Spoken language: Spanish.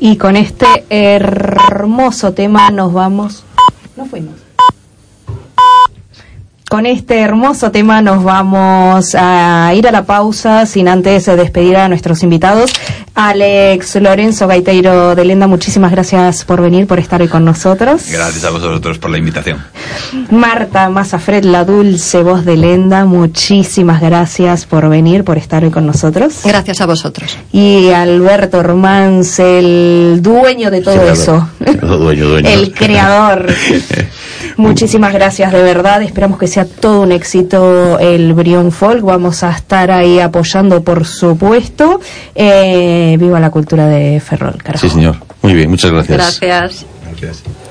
Y con este hermoso tema nos vamos. No fuimos. Con este hermoso tema nos vamos a ir a la pausa sin antes despedir a nuestros invitados. Alex Lorenzo, gaitero de Lenda, muchísimas gracias por venir, por estar hoy con nosotros. Gracias a vosotros por la invitación. Marta Mazafred, la dulce voz de Lenda, muchísimas gracias por venir, por estar hoy con nosotros. Gracias a vosotros. Y Alberto Romans, el dueño de todo eso. Dueño. El creador. Muchísimas gracias, de verdad. Esperamos que sea todo un éxito el Brión Folk. Vamos a estar ahí apoyando, por supuesto. Viva la cultura de Ferrol, carajo. Sí, señor. Muy bien, muchas gracias. Gracias. Gracias.